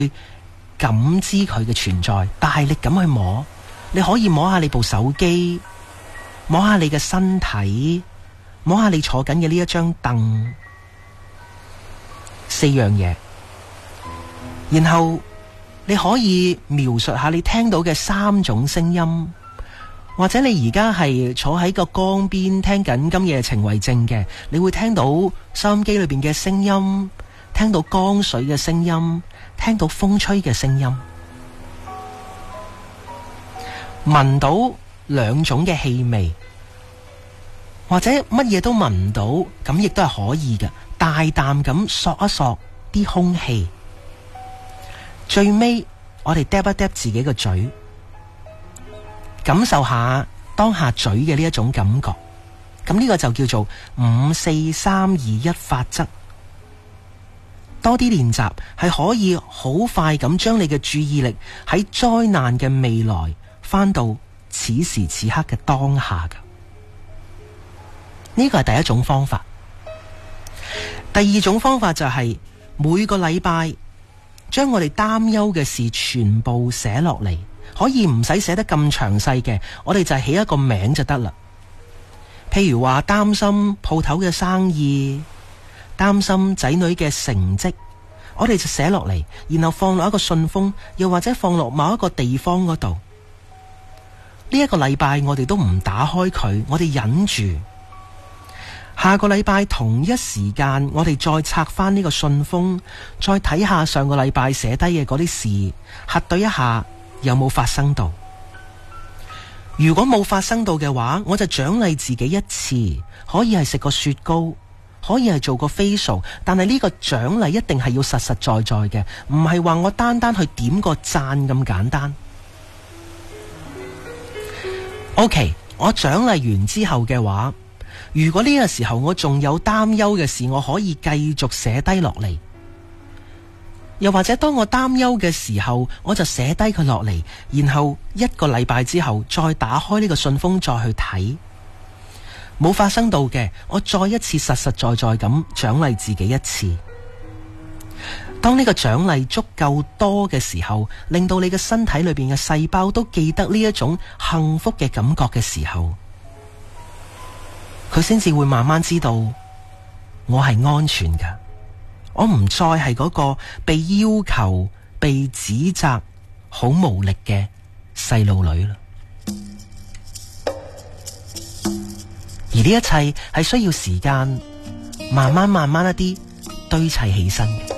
感知佢嘅存在，大力咁去摸。你可以摸下你部手機，摸下你嘅身體，摸下你坐緊嘅呢一張凳，4樣嘢。然後你可以描述下你聽到嘅3種聲音，或者你而家係坐喺個江邊聽緊今夜情為證嘅，你會聽到收音機裏邊嘅聲音，聽到江水嘅聲音，聽到風吹嘅聲音，聞到2種嘅氣味，或者乜嘢都聞唔到，咁亦都係可以嘅。大啖咁索一索啲空氣，最尾我哋嗒一嗒自己個嘴，感受下當下嘴嘅呢一種感覺。咁呢個就叫做5、4、3、2、1法則。多啲練習係可以好快咁將你嘅注意力喺災難嘅未來翻到此時此刻嘅當下㗎。呢個係第一種方法。第2種方法就係每個禮拜將我哋擔憂嘅事全部寫落嚟，可以唔使寫得咁詳細嘅，我哋就係起一個名就得啦。譬如話擔心鋪頭嘅生意，擔心仔女嘅成績，我哋就寫落嚟，然後放落一個信封，又或者放落某一個地方嗰度。呢一個禮拜我哋都唔打開佢，我哋忍住。下個禮拜同一時間，我哋再拆翻呢個信封，再睇下上個禮拜寫低嘅嗰啲事，核對一下有冇發生到。如果冇發生到嘅話，我就獎勵自己一次，可以係食個雪糕，可以係做個 facial， 但係呢個獎勵一定係要實實在在嘅，唔係話我單單去點個讚咁簡單。OK， 我獎勵完之後嘅話，如果呢個時候我仲有擔憂嘅事，我可以繼續寫低落嚟。又或者當我擔憂嘅時候，我就寫低佢落嚟，然後1個禮拜之後再打開呢個信封再去睇。冇發生到嘅，我再一次實實在在咁獎勵自己一次。當呢個獎勵足夠多嘅時候，令到你嘅身體裏邊嘅細胞都記得呢一種幸福嘅感覺嘅時候，佢先至會慢慢知道我係安全㗎，我唔再係嗰個被要求、被指責、好無力嘅細路女啦。而呢一切係需要時間，慢慢一啲堆砌起身嘅。